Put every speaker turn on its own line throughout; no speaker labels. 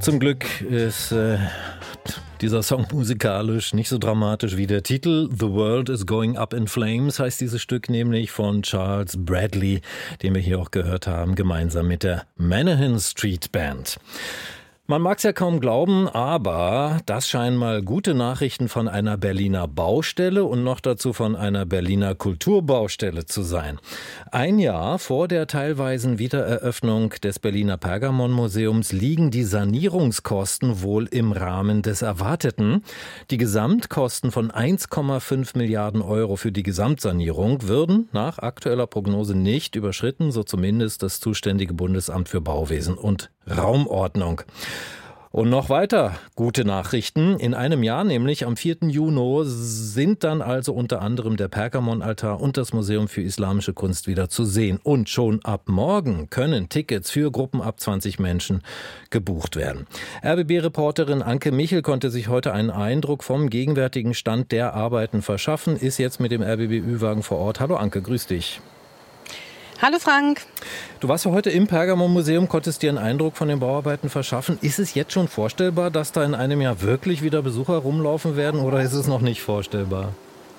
Zum Glück ist dieser Song musikalisch nicht so dramatisch wie der Titel. The World is Going Up in Flames heißt dieses Stück nämlich von Charles Bradley, den wir hier auch gehört haben, gemeinsam mit der Menahan Street Band. Man mag es ja kaum glauben, aber das scheinen mal gute Nachrichten von einer Berliner Baustelle und noch dazu von einer Berliner Kulturbaustelle zu sein. Ein Jahr vor der teilweisen Wiedereröffnung des Berliner Pergamonmuseums liegen die Sanierungskosten wohl im Rahmen des Erwarteten. Die Gesamtkosten von 1,5 Milliarden Euro für die Gesamtsanierung würden nach aktueller Prognose nicht überschritten, so zumindest das zuständige Bundesamt für Bauwesen und Raumordnung. Und noch weiter gute Nachrichten. In einem Jahr, nämlich am 4. Juni, sind dann also unter anderem der Pergamonaltar und das Museum für Islamische Kunst wieder zu sehen. Und schon ab morgen können Tickets für Gruppen ab 20 Menschen gebucht werden. RBB-Reporterin Anke Michel konnte sich heute einen Eindruck vom gegenwärtigen Stand der Arbeiten verschaffen, ist jetzt mit dem RBB-Ü-Wagen vor Ort. Hallo Anke, grüß dich.
Hallo Frank.
Du warst ja heute im Pergamon-Museum, konntest dir einen Eindruck von den Bauarbeiten verschaffen. Ist es jetzt schon vorstellbar, dass da in einem Jahr wirklich wieder Besucher rumlaufen werden oder ist es noch nicht vorstellbar?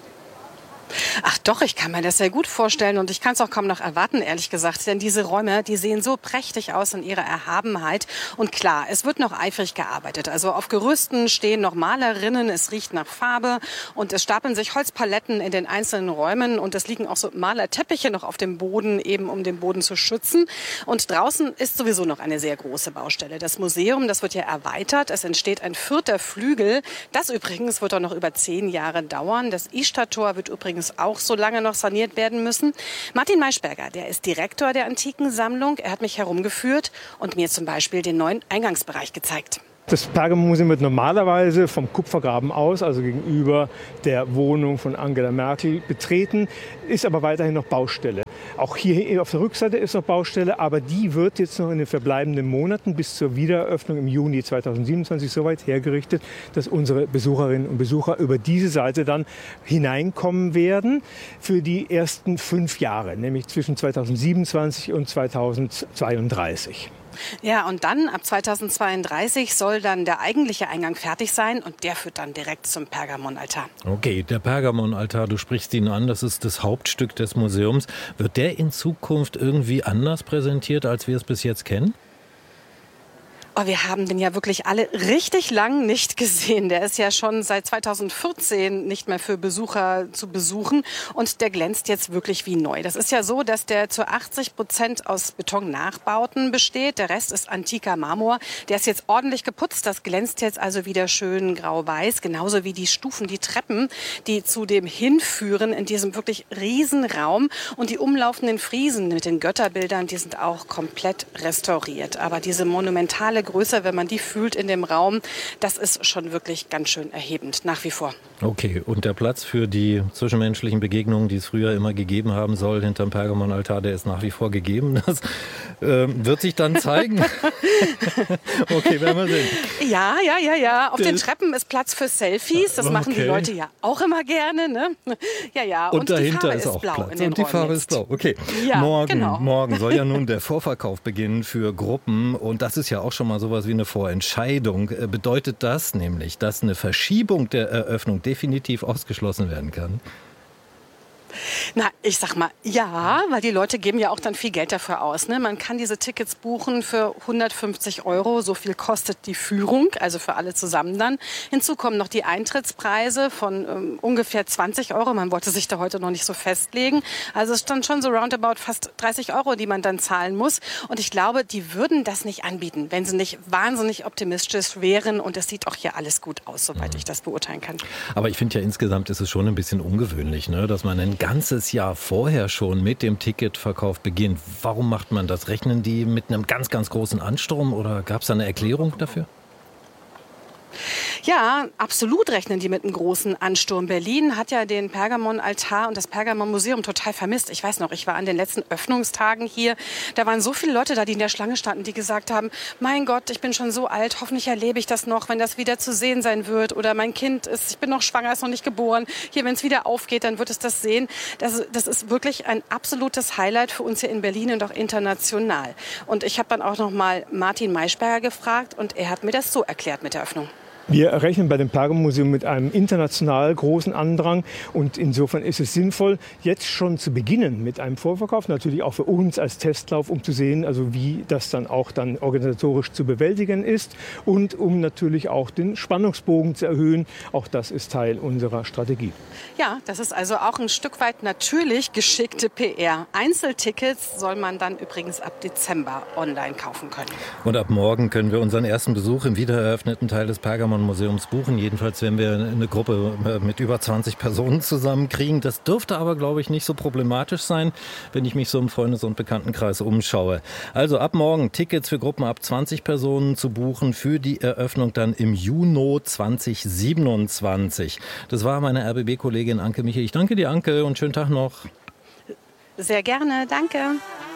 Ach doch, ich kann mir das sehr gut vorstellen und ich kann es auch kaum noch erwarten, ehrlich gesagt. Denn diese Räume, die sehen so prächtig aus in ihrer Erhabenheit. Und klar, es wird noch eifrig gearbeitet. Also auf Gerüsten stehen noch Malerinnen, es riecht nach Farbe und es stapeln sich Holzpaletten in den einzelnen Räumen und es liegen auch so Malerteppiche noch auf dem Boden, eben um den Boden zu schützen. Und draußen ist sowieso noch eine sehr große Baustelle. Das Museum, das wird ja erweitert. Es entsteht ein 4. Flügel. Das übrigens wird auch noch über 10 Jahre dauern. Das Isartor wird übrigens auch so lange noch saniert werden müssen. Martin Maischberger, der ist Direktor der Antikensammlung. Er hat mich herumgeführt und mir zum Beispiel den neuen Eingangsbereich gezeigt.
Das Pergamonmuseum wird normalerweise vom Kupfergraben aus, also gegenüber der Wohnung von Angela Merkel, betreten, ist aber weiterhin noch Baustelle. Auch hier auf der Rückseite ist noch Baustelle, aber die wird jetzt noch in den verbleibenden Monaten bis zur Wiedereröffnung im Juni 2027 so weit hergerichtet, dass unsere Besucherinnen und Besucher über diese Seite dann hineinkommen werden für die ersten 5 Jahre, nämlich zwischen 2027 und 2032.
Ja, und dann ab 2032 soll dann der eigentliche Eingang fertig sein und der führt dann direkt zum Pergamonaltar.
Okay, der Pergamonaltar, du sprichst ihn an, das ist das Hauptstück des Museums. Wird der in Zukunft irgendwie anders präsentiert, als wir es bis jetzt kennen?
Oh, wir haben den ja wirklich alle richtig lang nicht gesehen. Der ist ja schon seit 2014 nicht mehr für Besucher zu besuchen und der glänzt jetzt wirklich wie neu. Das ist ja so, dass der zu 80% aus Betonnachbauten besteht. Der Rest ist antiker Marmor. Der ist jetzt ordentlich geputzt. Das glänzt jetzt also wieder schön grau-weiß. Genauso wie die Stufen, die Treppen, die zu dem hinführen in diesem wirklich riesen Raum. Und die umlaufenden Friesen mit den Götterbildern, die sind auch komplett restauriert. Aber diese monumentale Größe, wenn man die fühlt in dem Raum, das ist schon wirklich ganz schön erhebend, nach wie vor.
Okay, und der Platz für die zwischenmenschlichen Begegnungen, die es früher immer gegeben haben soll, hinterm Pergamonaltar, der ist nach wie vor gegeben. Das wird sich dann zeigen. Okay, werden wir sehen.
Ja. Auf den Treppen ist Platz für Selfies. Das machen die Leute ja auch immer gerne. Ne? Ja.
Und dahinter
die Farbe
ist auch
blau
Platz.
in den
Und die
Räumen
Farbe
jetzt.
ist blau. Okay,
Ja,
morgen soll ja nun der Vorverkauf beginnen für Gruppen. Und das ist ja auch schon mal sowas wie eine Vorentscheidung. Bedeutet das nämlich, dass eine Verschiebung der Eröffnung definitiv ausgeschlossen werden kann?
Na, ich sag mal, ja, weil die Leute geben ja auch dann viel Geld dafür aus. Ne? Man kann diese Tickets buchen für 150 €. So viel kostet die Führung, also für alle zusammen dann. Hinzu kommen noch die Eintrittspreise von ungefähr 20 €. Man wollte sich da heute noch nicht so festlegen. Also es stand schon so roundabout fast 30 €, die man dann zahlen muss. Und ich glaube, die würden das nicht anbieten, wenn sie nicht wahnsinnig optimistisch wären. Und es sieht auch hier alles gut aus, soweit ich das beurteilen kann.
Aber ich finde ja insgesamt ist es schon ein bisschen ungewöhnlich, ne? Dass man ein ganzes Jahr vorher schon mit dem Ticketverkauf beginnt. Warum macht man das? Rechnen die mit einem ganz, ganz großen Ansturm oder gab es da eine Erklärung dafür?
Ja, absolut rechnen die mit einem großen Ansturm. Berlin hat ja den Pergamon-Altar und das Pergamon-Museum total vermisst. Ich weiß noch, ich war an den letzten Öffnungstagen hier. Da waren so viele Leute da, die in der Schlange standen, die gesagt haben, mein Gott, ich bin schon so alt, hoffentlich erlebe ich das noch, wenn das wieder zu sehen sein wird. Oder mein Kind ist, ich bin noch schwanger, ist noch nicht geboren. Hier, wenn es wieder aufgeht, dann wird es das sehen. Das ist wirklich ein absolutes Highlight für uns hier in Berlin und auch international. Und ich habe dann auch noch mal Martin Maischberger gefragt und er hat mir das so erklärt mit der Öffnung.
Wir rechnen bei dem Pergamon-Museum mit einem international großen Andrang und insofern ist es sinnvoll, jetzt schon zu beginnen mit einem Vorverkauf, natürlich auch für uns als Testlauf, um zu sehen, also wie das dann auch dann organisatorisch zu bewältigen ist und um natürlich auch den Spannungsbogen zu erhöhen. Auch das ist Teil unserer Strategie.
Ja, das ist also auch ein Stück weit natürlich geschickte PR. Einzeltickets soll man dann übrigens ab Dezember online kaufen können.
Und ab morgen können wir unseren ersten Besuch im wiedereröffneten Teil des Pergamon-Museums buchen. Jedenfalls werden wir eine Gruppe mit über 20 Personen zusammenkriegen. Das dürfte aber, glaube ich, nicht so problematisch sein, wenn ich mich so im Freundes- und Bekanntenkreis umschaue. Also ab morgen Tickets für Gruppen ab 20 Personen zu buchen für die Eröffnung dann im Juni 2027. Das war meine RBB-Kollegin Anke Michel. Ich danke dir, Anke, und schönen Tag noch.
Sehr gerne, danke.